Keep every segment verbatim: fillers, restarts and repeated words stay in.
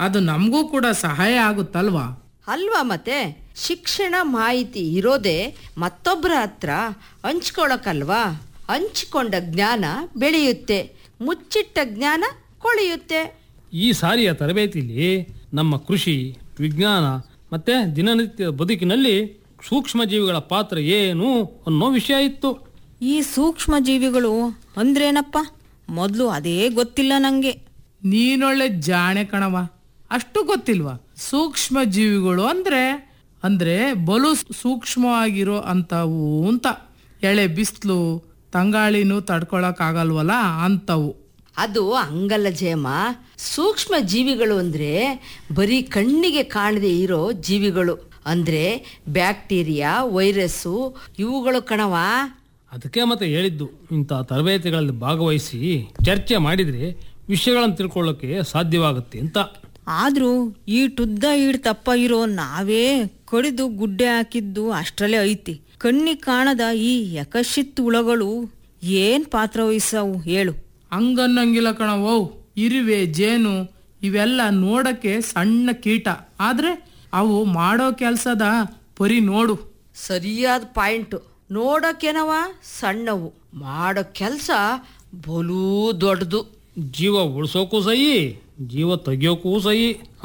ಅದು ನಮಗೂ ಕೂಡ ಸಹಾಯ ಆಗುತ್ತಲ್ವಾ? ಅಲ್ವಾ ಮತ್ತೆ ಶಿಕ್ಷಣ ಮಾಹಿತಿ ಇರೋದೇ ಮತ್ತೊಬ್ಬರ ಹತ್ರ ಹಂಚ್ಕೊಳಕಲ್ವಾ? ಹಂಚಿಕೊಂಡ ಜ್ಞಾನ ಬೆಳೆಯುತ್ತೆ, ಮುಚ್ಚಿಟ್ಟ ಜ್ಞಾನ ಕೊಳೆಯುತ್ತೆ. ಈ ಸಾರಿಯ ತರಬೇತಿಯಲ್ಲಿ ನಮ್ಮ ಕೃಷಿ ವಿಜ್ಞಾನ ಮತ್ತೆ ದಿನನಿತ್ಯ ಬದುಕಿನಲ್ಲಿ ಸೂಕ್ಷ್ಮ ಜೀವಿಗಳ ಪಾತ್ರ ಏನು ಅನ್ನೋ ವಿಷಯ ಇತ್ತು. ಈ ಸೂಕ್ಷ್ಮ ಜೀವಿಗಳು ಅಂದ್ರೇನಪ್ಪ? ಮೊದಲು ಅದೇ ಗೊತ್ತಿಲ್ಲ ನಂಗೆ. ನೀನೊಳ್ಳೆ ಜಾಣೆ ಕಣವ, ಅಷ್ಟು ಗೊತ್ತಿಲ್ವಾ? ಸೂಕ್ಷ್ಮ ಜೀವಿಗಳು ಅಂದ್ರೆ ಅಂದ್ರೆ ಬಲು ಸೂಕ್ಷ್ಮವಾಗಿರೋ ಅಂತವು ಅಂತ. ಎಳೆ ಬಿಸಿಲು ತಂಗಾಳಿನೂ ತಡ್ಕೊಳಕ್ಕಾಗಲ್ವಲ್ಲ ಅಂಥವು. ಅದು ಹಂಗಲ್ಲ ಜಯಮ್ಮ. ಸೂಕ್ಷ್ಮ ಜೀವಿಗಳು ಅಂದ್ರೆ ಬರೀ ಕಣ್ಣಿಗೆ ಕಾಣದೆ ಇರೋ ಜೀವಿಗಳು. ಅಂದ್ರೆ ಬ್ಯಾಕ್ಟೀರಿಯಾ, ವೈರಸ್ಸು ಇವುಗಳು ಕಣವ. ಅದಕ್ಕೆ ಮತ್ತೆ ಹೇಳಿದ್ದು, ಇಂಥ ತರಬೇತಿಗಳಲ್ಲಿ ಭಾಗವಹಿಸಿ ಚರ್ಚೆ ಮಾಡಿದರೆ ವಿಷಯಗಳನ್ನು ತಿಳ್ಕೊಳ್ಳೋಕೆ ಸಾಧ್ಯವಾಗುತ್ತೆ ಅಂತ. ಆದ್ರೂ ಈ ಟುದ್ದ ಈಡ್ ತಪ್ಪ ಇರೋ ನಾವೇ ಕಡಿದು ಗುಡ್ಡೆ ಹಾಕಿದ್ದು ಅಷ್ಟರಲ್ಲೇ ಐತಿ. ಕಣ್ಣಿಗೆ ಕಾಣದ ಈ ಯಕಶಿತ್ ಹುಳಗಳು ಏನ್ ಪಾತ್ರ ವಹಿಸವು ಹೇಳು? ಹಂಗನ್ನಂಗಿಲ್ಲ ಕಣವೋ. ಇರುವೆ, ಜೇನು ಇವೆಲ್ಲ ನೋಡಕ್ಕೆ ಸಣ್ಣ ಕೀಟ, ಆದ್ರೆ ಅವು ಮಾಡೋ ಕೆಲಸದ ಪರಿ ನೋಡು. ಸರಿಯಾದ ಪಾಯಿಂಟು. ನೋಡೋಕೇನವ ಸಣ್ಣವು, ಮಾಡೋ ಕೆಲಸ ಬಲೂ ದೊಡ್ಡದು. ಜೀವ ಉಳಿಸೋಕ್ಕೂ ಸಹಿ, ಜೀವ ತೆಗಿಯೋಕ್ಕೂ ಸಹಿ.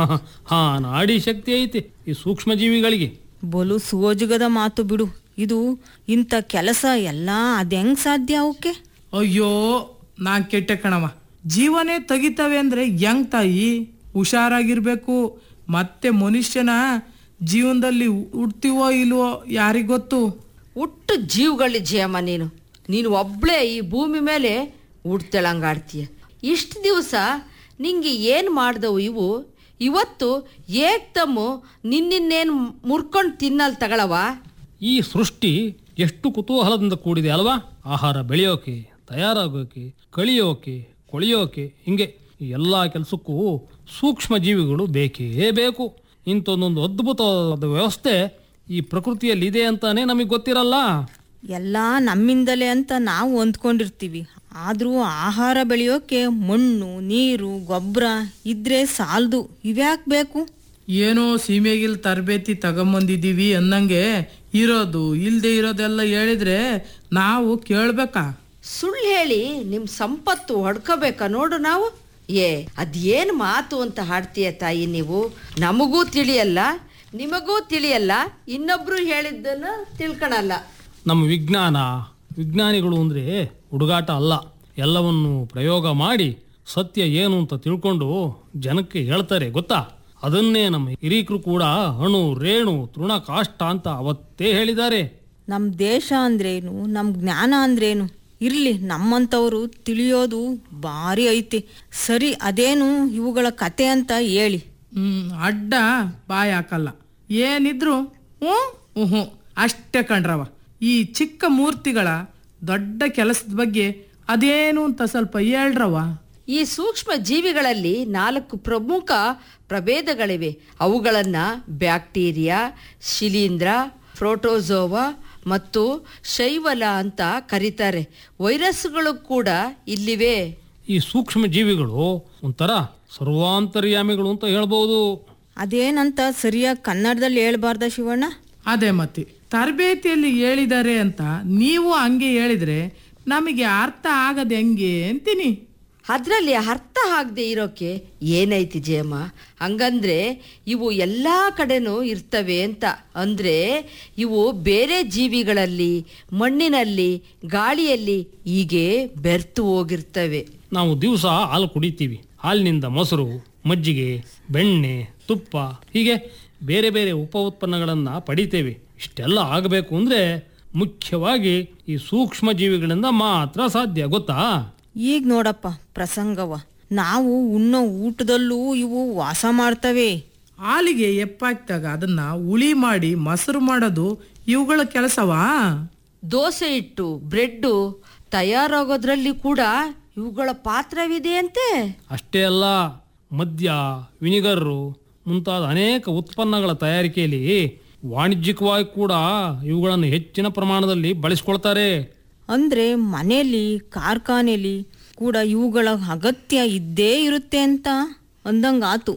ಹಾ ನಾಡಿ ಶಕ್ತಿ ಐತಿ ಈ ಸೂಕ್ಷ್ಮ ಜೀವಿಗಳಿಗೆ. ಬಲು ಸೋಜುಗದ ಮಾತು ಬಿಡು. ಇದು ಇಂಥ ಕೆಲಸ ಎಲ್ಲ ಅದೆಂಗ್ ಸಾಧ್ಯ ಅವಕ್ಕೆ? ಅಯ್ಯೋ ನಾ ಕೆಟ್ಟೆ ಕಣವ. ಜೀವನೇ ತೆಗಿತವೆ ಅಂದ್ರೆ ಹೆಂಗ್ ತಾಯಿ? ಹುಷಾರಾಗಿರ್ಬೇಕು. ಮತ್ತೆ ಮನುಷ್ಯನ ಜೀವನದಲ್ಲಿ ಹುಡ್ತೀವೋ ಇಲ್ವೋ ಯಾರಿಗೊತ್ತು? ಹುಟ್ಟು ಜೀವಗಳಿ ಜಯಮ್ಮ. ನೀನು ನೀನು ಒಬ್ಳೇ ಈ ಭೂಮಿ ಮೇಲೆ ಹುಡ್ತೇಳಂಗಾಡ್ತೀಯ. ಇಷ್ಟು ದಿವಸ ನಿಂಗೆ ಏನು ಮಾಡ್ದವು ಇವು? ಇವತ್ತು ಏಕ್ತಮ್ಮು ನಿನ್ನಿನ್ನೇನು ಮುರ್ಕೊಂಡು ತಿನ್ನಲ್ ತಗಳವ. ಈ ಸೃಷ್ಟಿ ಎಷ್ಟು ಕುತೂಹಲದಿಂದ ಕೂಡಿದೆ ಅಲ್ವಾ? ಆಹಾರ ಬೆಳೆಯೋಕೆ, ತಯಾರಾಗೋಕೆ, ಕಳಿಯೋಕೆ, ಕೊಳೆಯೋಕೆ, ಹಿಂಗೆ ಎಲ್ಲ ಕೆಲಸಕ್ಕೂ ಸೂಕ್ಷ್ಮ ಜೀವಿಗಳು ಬೇಕೇ ಬೇಕು. ಇಂಥದ್ದೊಂದು ಅದ್ಭುತವಾದ ವ್ಯವಸ್ಥೆ ಈ ಪ್ರಕೃತಿಯಲ್ಲಿ ಇದೆ ಅಂತಾನೆ ನಮಗೆ ಗೊತ್ತಿರಲ್ಲ. ಎಲ್ಲ ನಮ್ಮಿಂದಲೇ ಅಂತ ನಾವು ಅಂದ್ಕೊಂಡಿರ್ತೀವಿ. ಆದರೂ ಆಹಾರ ಬೆಳೆಯೋಕೆ ಮಣ್ಣು, ನೀರು, ಗೊಬ್ಬರ ಇದ್ರೆ ಸಾಲದು. ಇವ್ಯಾಕೆ ಬೇಕು? ಏನೋ ಸೀಮೆಗಿಲ್ ತರಬೇತಿ ತಗೊಂಬಂದಿದ್ದೀವಿ ಅನ್ನಂಗೆ ಇರೋದು ಇಲ್ದೆ ಇರೋದೆಲ್ಲ ಹೇಳಿದ್ರೆ ನಾವು ಕೇಳ್ಬೇಕಾ? ಸುಳ್ಳು ಹೇಳಿ ನಿಮ್ಮ ಸಂಪತ್ತು ಹೊಡ್ಕೋಬೇಕಾ ನೋಡು ನಾವು? ಏ ಅದೇನು ಮಾತು ಅಂತ ಹಾಡ್ತೀಯ ತಾಯಿ ನೀವು? ನಮಗೂ ತಿಳಿಯಲ್ಲ, ನಿಮಗೂ ತಿಳಿಯಲ್ಲ, ಇನ್ನೊಬ್ರು ಹೇಳಿದ್ದನ್ನು ತಿಳ್ಕೊಳಲ್ಲ. ನಮ್ಮ ವಿಜ್ಞಾನ ವಿಜ್ಞಾನಿಗಳು ಅಂದರೆ ಹುಡುಗಾಟ ಅಲ್ಲ. ಎಲ್ಲವನ್ನು ಪ್ರಯೋಗ ಮಾಡಿ ಸತ್ಯ ಏನು ಅಂತ ತಿಳ್ಕೊಂಡು ಜನಕ್ಕೆ ಹೇಳ್ತಾರೆ ಗೊತ್ತಾ? ಅದನ್ನೇ ನಮ್ಮ ಹಿರೀಕರು ಕೂಡ ಅಣು ರೇಣು ತೃಣ ಕಾಷ್ಟ ಅಂತ ಅವತ್ತೇ ಹೇಳಿದ್ದಾರೆ. ನಮ್ಮ ದೇಶ ಅಂದ್ರೇನು, ನಮ್ಮ ಜ್ಞಾನ ಅಂದ್ರೇನು? ಇರ್ಲಿ, ನಮ್ಮಂಥವ್ರು ತಿಳಿಯೋದು ಭಾರಿ ಐತಿ. ಸರಿ, ಅದೇನು ಇವುಗಳ ಕತೆ ಅಂತ ಹೇಳಿ. ಹ್ಮ್ ಅಡ್ಡ ಬಾಯ್ ಹಾಕಲ್ಲ. ಏನಿದ್ರು ಹ್ಞೂ ಹ್ಞೂ ಅಷ್ಟೇ ಕಣ್ರವ. ಈ ಚಿಕ್ಕ ಮೂರ್ತಿಗಳ ದೊಡ್ಡ ಕೆಲಸದ ಬಗ್ಗೆ ಅದೇನು ಅಂತ ಸ್ವಲ್ಪ ಹೇಳ್ರವ. ಈ ಸೂಕ್ಷ್ಮ ಜೀವಿಗಳಲ್ಲಿ ನಾಲ್ಕು ಪ್ರಮುಖ ಪ್ರಭೇದಗಳಿವೆ. ಅವುಗಳನ್ನು ಬ್ಯಾಕ್ಟೀರಿಯಾ, ಶಿಲೀಂಧ್ರ, ಪ್ರೋಟೋಜೋವಾ ಮತ್ತು ಶೈವಲ ಅಂತ ಕರೀತಾರೆ. ವೈರಸ್ಗಳು ಕೂಡ ಇಲ್ಲಿವೆ. ಈ ಸೂಕ್ಷ್ಮ ಜೀವಿಗಳು ಒಂಥರ ಸರ್ವಾಂತರ್ಯಾಮಿಗಳು ಅಂತ ಹೇಳ್ಬೋದು. ಅದೇನಂತ ಸರಿಯಾಗಿ ಕನ್ನಡದಲ್ಲಿ ಹೇಳ್ಬಾರ್ದ ಶಿವಣ್ಣ? ಅದೇ ಮತ್ತೆ ತರಬೇತಿಯಲ್ಲಿ ಹೇಳಿದ್ದಾರೆ ಅಂತ ನೀವು ಹಂಗೆ ಹೇಳಿದ್ರೆ ನಮಗೆ ಅರ್ಥ ಆಗದೆ ಹೆಂಗೆ ಅಂತೀನಿ. ಅದರಲ್ಲಿ ಅರ್ಥ ಆಗದೆ ಇರೋಕೆ ಏನೈತಿ ಜಯಮ್ಮ? ಹಂಗಂದ್ರೆ ಇವು ಎಲ್ಲ ಕಡೆನೂ ಇರ್ತವೆ ಅಂತ. ಅಂದರೆ ಇವು ಬೇರೆ ಜೀವಿಗಳಲ್ಲಿ, ಮಣ್ಣಿನಲ್ಲಿ, ಗಾಳಿಯಲ್ಲಿ ಹೀಗೆ ಬೆರ್ತು ಹೋಗಿರ್ತವೆ. ನಾವು ದಿವಸ ಹಾಲು ಕುಡಿತೀವಿ. ಹಾಲಿನಿಂದ ಮೊಸರು, ಮಜ್ಜಿಗೆ, ಬೆಣ್ಣೆ, ತುಪ್ಪ ಹೀಗೆ ಬೇರೆ ಬೇರೆ ಉಪ ಉತ್ಪನ್ನಗಳನ್ನು ಪಡಿತೇವೆ. ಇಷ್ಟೆಲ್ಲ ಆಗಬೇಕು ಅಂದರೆ ಮುಖ್ಯವಾಗಿ ಈ ಸೂಕ್ಷ್ಮ ಜೀವಿಗಳಿಂದ ಮಾತ್ರ ಸಾಧ್ಯ ಗೊತ್ತಾ? ಈಗ ನೋಡಪ್ಪ ಪ್ರಸಂಗವ, ನಾವು ಉಣ್ಣೋ ಊಟದಲ್ಲೂ ಇವು ವಾಸ ಮಾಡ್ತವೆ. ಹಾಲಿಗೆ ಎಪ್ಪಾಕ್ದಾಗ ಅದನ್ನ ಹುಳಿ ಮಾಡಿ ಮೊಸರು ಮಾಡೋದು ಇವುಗಳ ಕೆಲಸವಾ? ದೋಸೆ ಹಿಟ್ಟು, ಬ್ರೆಡ್ಡು ತಯಾರಾಗೋದ್ರಲ್ಲಿ ಕೂಡ ಇವುಗಳ ಪಾತ್ರವಿದೆಯಂತೆ. ಅಷ್ಟೇ ಅಲ್ಲ, ಮದ್ಯ, ವಿನಿಗರು ಮುಂತಾದ ಅನೇಕ ಉತ್ಪನ್ನಗಳ ತಯಾರಿಕೆಯಲ್ಲಿ ವಾಣಿಜ್ಯಿಕವಾಗಿ ಕೂಡ ಇವುಗಳನ್ನು ಹೆಚ್ಚಿನ ಪ್ರಮಾಣದಲ್ಲಿ ಬಳಸ್ಕೊಳ್ತಾರೆ. ಅಂದ್ರೆ ಮನೆಯಲ್ಲಿ, ಕಾರ್ಖಾನೆಯಲ್ಲಿ ಕೂಡ ಇವುಗಳ ಅಗತ್ಯ ಇದ್ದೇ ಇರುತ್ತೆ ಅಂತ ಅಂದಂಗಾತು.